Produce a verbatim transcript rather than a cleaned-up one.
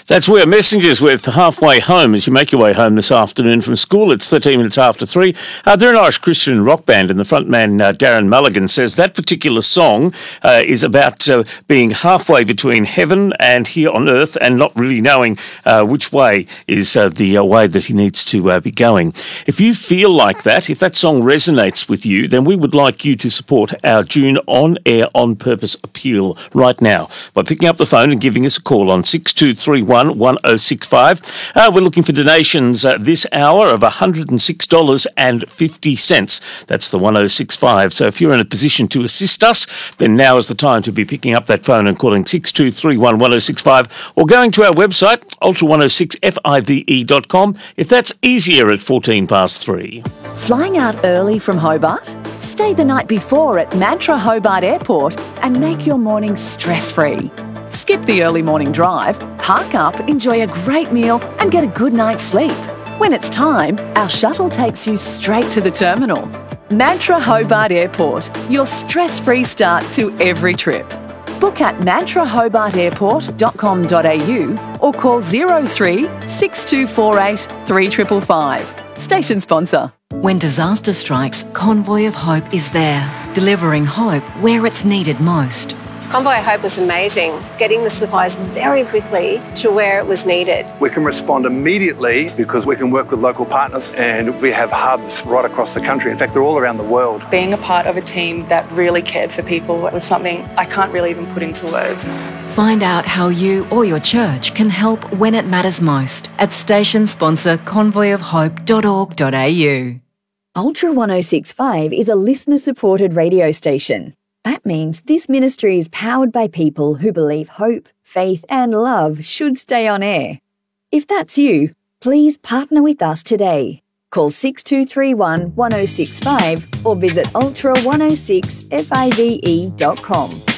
That's Where Messengers with Halfway Home. As you make your way home this afternoon from school, it's thirteen minutes after three. Uh, they're an Irish Christian rock band, and the frontman uh, Darren Mulligan says that particular song uh, is about uh, being halfway between heaven and here on earth and not really knowing uh, which way is uh, the uh, way that he needs to uh, be going. If you feel like that, if that song resonates with you, then we would like you to support our June On Air On Purpose appeal right now by picking up the phone and giving us a call on six two three one one oh six five. Uh, we're looking for donations uh, this hour of one hundred six dollars and fifty cents. That's the one oh six five. So if you're in a position to assist us, then now is the time to be picking up that phone and calling six two three one one oh six five or going to our website, ultra one oh six five dot com, if that's easier at fourteen past three. Flying out early from Hobart? Stay the night before at Mantra Hobart Airport and make your morning stress-free. Skip the early morning drive, park up, enjoy a great meal and get a good night's sleep. When it's time, our shuttle takes you straight to the terminal. Mantra Hobart Airport, your stress-free start to every trip. Book at mantra hobart airport dot com dot a u or call zero three six two four eight three five five five. Station sponsor. When disaster strikes, Convoy of Hope is there, delivering hope where it's needed most. Convoy of Hope was amazing, getting the supplies very quickly to where it was needed. We can respond immediately because we can work with local partners and we have hubs right across the country. In fact, they're all around the world. Being a part of a team that really cared for people was something I can't really even put into words. Find out how you or your church can help when it matters most at station sponsor convoy of hope dot org dot a u. Ultra one oh six five is a listener-supported radio station. That means this ministry is powered by people who believe hope, faith and love should stay on air. If that's you, please partner with us today. Call six two three one one oh six five or visit ultra one oh six five dot com.